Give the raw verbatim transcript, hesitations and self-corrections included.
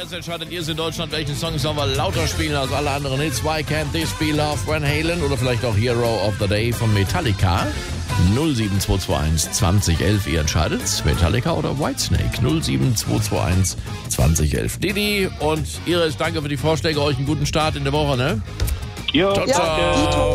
Jetzt entscheidet ihr es in Deutschland, welchen Song sollen wir lauter spielen als alle anderen Hits. Why Can't This Be Love, Van Halen oder vielleicht auch Hero of the Day von Metallica. null sieben zwei zwei eins zwanzig elf, ihr entscheidet, Metallica oder Whitesnake. null sieben zwei zwei eins zwanzig elf. Didi und Iris, danke für die Vorschläge. Euch einen guten Start in der Woche, ne? Jo, ciao, ciao. Ja, Dito.